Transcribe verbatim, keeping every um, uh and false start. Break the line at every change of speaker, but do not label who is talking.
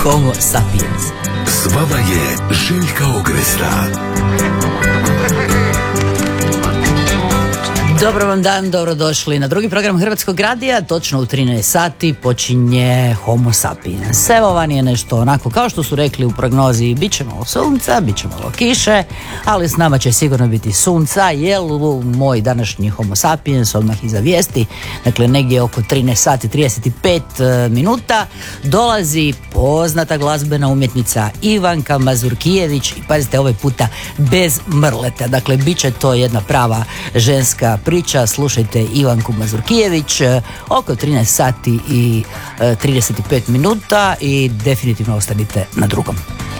Homo sapiens.
S vama je Željka Ogresta.
Dobro vam dan, dobrodošli na drugi program Hrvatskog radija. Točno u trinaest sati počinje Homo sapiens. Evo vam je nešto onako kao što su rekli u prognozi, bit će malo sunca, bit će malo kiše, ali s nama će sigurno biti sunca, jer u moj današnji Homo sapiens odmah iza vijesti, dakle negdje oko trinaest sati trideset pet minuta, dolazi poznata glazbena umjetnica Ivanka Mazurkijević i pazite, ovaj puta bez mrleta. Dakle, bit će to jedna prava ženska priča. Slušajte Ivanku Mazurkijević oko trinaest sati i trideset pet minuta i definitivno ostanite na drugom.